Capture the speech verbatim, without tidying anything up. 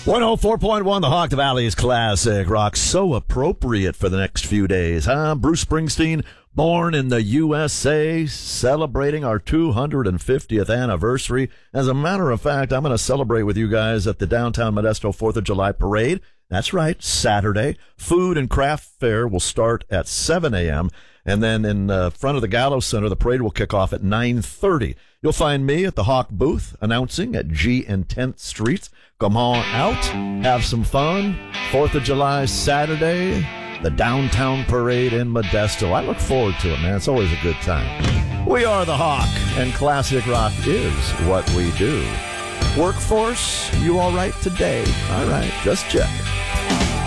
one oh four point one, the Hawk Valley's classic rock. So appropriate for the next few days, huh? Bruce Springsteen, born in the U S A, celebrating our two hundred fiftieth anniversary. As a matter of fact, I'm going to celebrate with you guys at the downtown Modesto fourth of July parade. That's right, Saturday. Food and craft fair will start at seven a.m., and then in uh, front of the Gallo Center, the parade will kick off at nine thirty. You'll find me at the Hawk booth announcing at G and tenth Street. Come on out, have some fun. fourth of July Saturday, the downtown parade in Modesto. I look forward to it, man. It's always a good time. We are the Hawk, and classic rock is what we do. Workforce, you all right today? All right, just check.